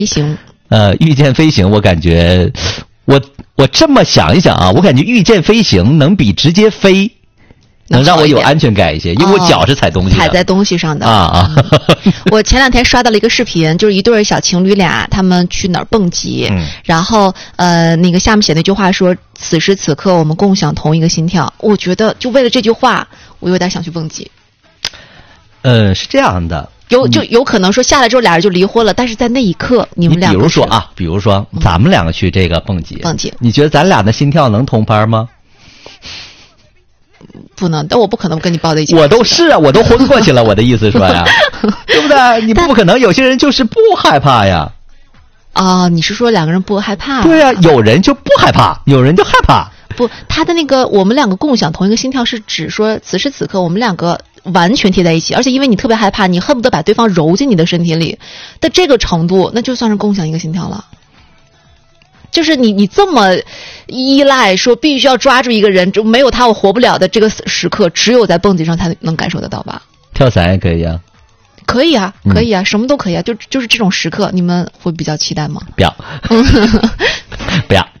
行。 御剑飞行，我感觉，我这么想一想啊，我感觉御剑飞行能比直接飞。能让我有安全感一些，因为我脚是踩东西的， 踩在东西上的啊。 我前2天刷到了一个视频，就是一对小情侣俩，他们去哪儿蹦极，然后那个下面写那句话说：“此时此刻我们共享同一个心跳。”我觉得就为了这句话，我有点想去蹦极。 是这样的， 有可能说下来之后俩人就离婚了，但是在那一刻你们俩， 比如说咱们两个去这个蹦极，你觉得咱俩的心跳能同拍吗？ 不能，但我不可能跟你抱在一起。 我都是啊，我都昏过去了。我的意思说呀，对不对？你不可能，有些人就是不害怕呀。 你是说两个人不害怕？ 对啊，有人就不害怕，有人就害怕。 不，他的那个我们两个共享同一个心跳，是指说此时此刻我们两个完全贴在一起，而且因为你特别害怕，你恨不得把对方揉进你的身体里的这个程度，那就算是共享一个心跳了。就是你这么依赖说必须要抓住一个人，就没有他我活不了的这个时刻，只有在蹦极上才能感受得到吧？ 跳伞也可以啊。 可以啊，可以啊，什么都可以啊，就是这种时刻，你们会比较期待吗？ 不要，不要。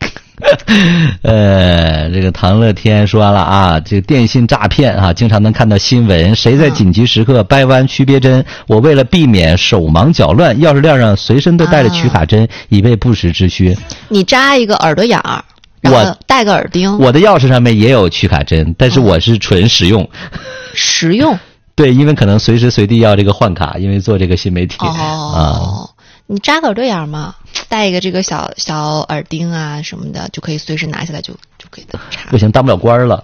这个唐乐天说了啊，这个电信诈骗啊，经常能看到新闻，谁在紧急时刻掰弯曲别针？我为了避免手忙脚乱，钥匙链上随身都带着取卡针，以备不时之需。 你扎一个耳朵眼儿，然后带个耳钉。 我的钥匙上面也有取卡针，但是我是纯实用。 实用。 对，因为可能随时随地要这个换卡，因为做这个新媒体你扎个耳朵眼嘛，带一个这个小耳钉啊什么的，就可以随时拿下来就可以插。 不行，当不了官了。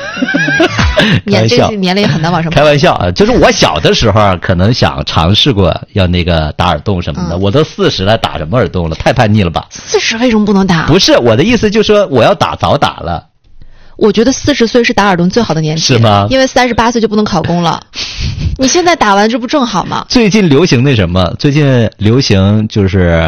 这年龄很难往上。 开玩笑啊，就是我小的时候可能想尝试过要那个打耳洞什么的，我都40了，打什么耳洞了？太叛逆了吧 ？40为什么不能打？ 不是我的意思，就是说我要打早打了。 我觉得40岁是打耳洞最好的年纪， 是吗？ 因为38岁就不能考公了。你现在打完这不正好吗？ 最近流行那什么？最近流行就是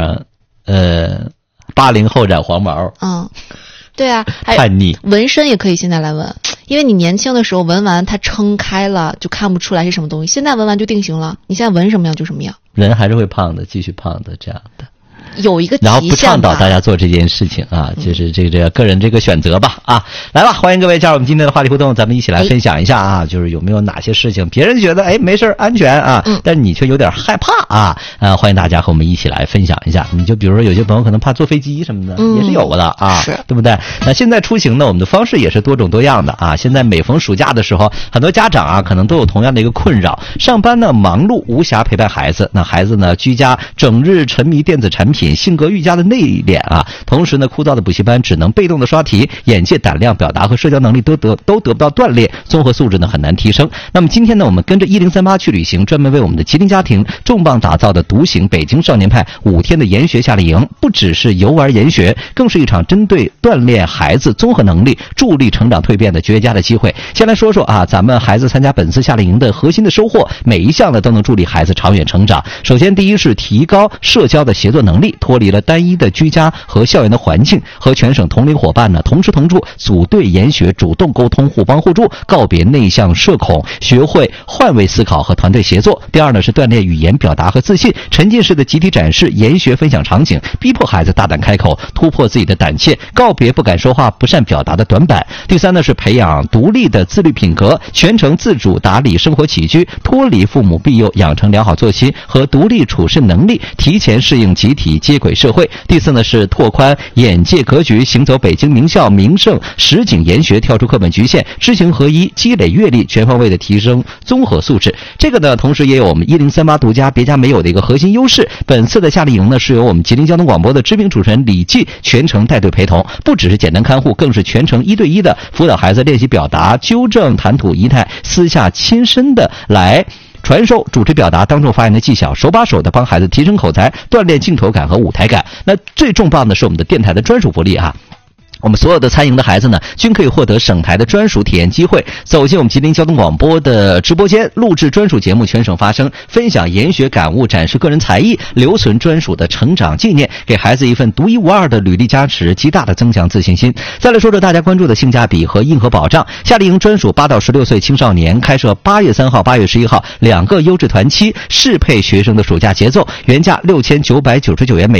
80后染黄毛。 对啊， 叛逆。 纹身也可以现在来纹，因为你年轻的时候纹完它撑开了就看不出来是什么东西，现在纹完就定型了。你现在纹什么样就什么样。 人还是会胖的，继续胖的这样的。 有一个然后不倡导大家做这件事情啊，就是这个个人这个选择吧啊，来吧，欢迎各位加入我们今天的话题互动，咱们一起来分享一下啊，就是有没有哪些事情别人觉得没事安全啊，但是你却有点害怕啊，欢迎大家和我们一起来分享一下。你就比如说有些朋友可能怕坐飞机什么的，也是有的啊，对不对？那现在出行呢，我们的方式也是多种多样的啊。现在每逢暑假的时候，很多家长啊可能都有同样的一个困扰，上班呢忙碌无暇陪伴孩子，那孩子呢居家整日沉迷电子产品，性格愈加的内敛啊，同时呢枯燥的补习班只能被动的刷题，眼界、胆量、表达和社交能力都得不到锻炼，综合素质呢很难提升。那么今天呢，我们跟着1038去旅行，专门为我们的吉林家庭重磅打造的独行北京少年派5天的研学夏令营，不只是游玩研学，更是一场针对锻炼孩子综合能力、助力成长蜕变的绝佳的机会。先来说说啊，咱们孩子参加本次夏令营的核心的收获，每一项呢都能助力孩子长远成长。首先，第一是提高社交的协作能力，脱离了单一的居家和校园的环境，和全省同龄伙伴呢同吃同住，组队研学，主动沟通，互帮互助，告别内向社恐，学会换位思考和团队协作。第二呢是锻炼语言表达和自信，沉浸式的集体展示、研学分享场景，逼迫孩子大胆开口，突破自己的胆怯，告别不敢说话、不善表达的短板。第三呢是培养独立的自律品格，全程自主打理生活起居，脱离父母庇佑，养成良好作息和独立处事能力，提前适应集体接轨社会。第四呢是拓宽眼界格局，行走北京名校名胜实景研学，跳出课本局限，知行合一，积累阅历，全方位的提升综合素质。这个呢同时也有我们1038独家别家没有的一个核心优势。本次的夏令营呢是由我们吉林交通广播的知名主持人李记全程带队陪同，不只是简单看护，更是全程1对1的辅导孩子练习表达，纠正谈吐仪态，私下亲身的来传授主持表达、当众发言的技巧，手把手的帮孩子提升口才，锻炼镜头感和舞台感。那最重磅的是我们的电台的专属福利啊！ 我们所有的参营的孩子呢，均可以获得省台的专属体验机会，走进我们吉林交通广播的直播间，录制专属节目，全省发声，分享研学感悟，展示个人才艺，留存专属的成长纪念，给孩子一份独一无二的履历加持，极大的增强自信心。再来说说大家关注的性价比和硬核保障，夏令营专属8到16岁青少年开设8月3号、8月11号2个优质团期，适配学生的暑假节奏，原价6999元每